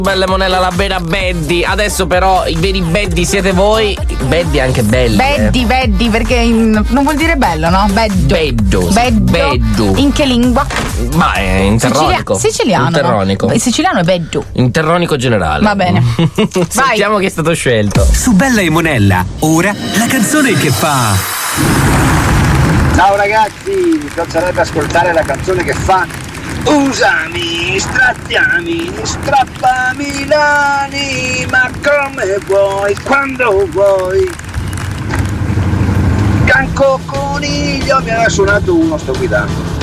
Bella Monella, la vera Beddi. Adesso però i veri Beddi siete voi. Beddi anche belli. Beddi, perché non vuol dire bello, no? Beddo. In che lingua? Ma è interronico. Siciliano. Interronico. No? Siciliano è beddo. Interronico generale. Va bene. Sentiamo chi è stato scelto. Su Bella e Monella, ora la canzone che fa. Ciao ragazzi, mi piacerebbe ascoltare la canzone che fa usami, strattiami, strappami l'anima come vuoi, quando vuoi. Canco coniglio mi aveva suonato uno, sto guidando.